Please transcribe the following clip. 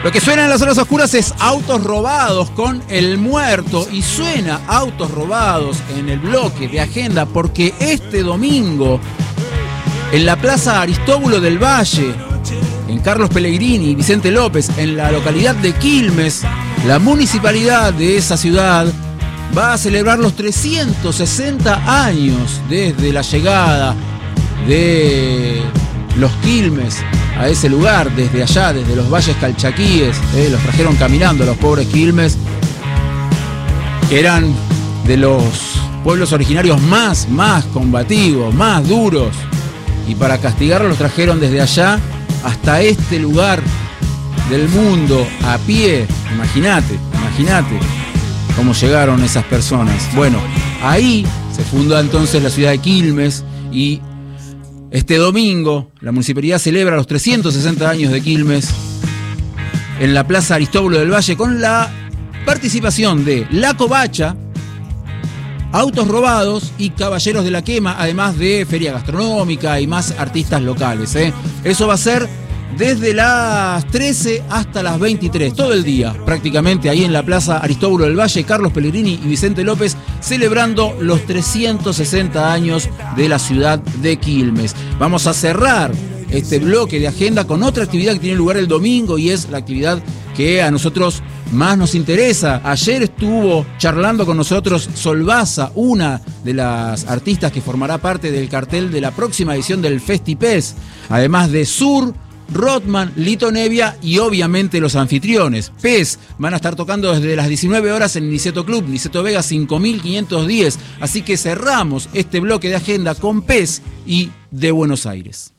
Lo que suena en las horas oscuras es Autos Robados con El Muerto, y suena Autos Robados en el bloque de agenda porque este domingo en la Plaza Aristóbulo del Valle, en Carlos Pellegrini y Vicente López, en la localidad de Quilmes, la municipalidad de esa ciudad va a celebrar los 360 años desde la llegada de los Quilmes a ese lugar, desde allá, desde los valles calchaquíes. Los trajeron caminando los pobres Quilmes, que eran de los pueblos originarios más combativos, más duros, y para castigarlos los trajeron desde allá hasta este lugar del mundo a pie. Imagínate cómo llegaron esas personas. Bueno, ahí se fundó entonces la ciudad de Quilmes, y este domingo la municipalidad celebra los 360 años de Quilmes en la Plaza Aristóbulo del Valle con la participación de La Covacha, Autos Robados y Caballeros de la Quema, además de feria gastronómica y más artistas locales. Eso va a ser desde las 13 hasta las 23, todo el día prácticamente ahí en la Plaza Aristóbulo del Valle, Carlos Pellegrini y Vicente López, celebrando los 360 años de la ciudad de Quilmes. Vamos a cerrar este bloque de agenda con otra actividad que tiene lugar el domingo, y es la actividad que a nosotros más nos interesa. Ayer estuvo charlando con nosotros Solvaza, una de las artistas que formará parte del cartel de la próxima edición del FestiPes, además de Sur, Rothman, Lito Nevia y obviamente los anfitriones. PES van a estar tocando desde las 19 horas en Niceto Club, Niceto Vega 5510. Así que cerramos este bloque de agenda con PES y de Buenos Aires.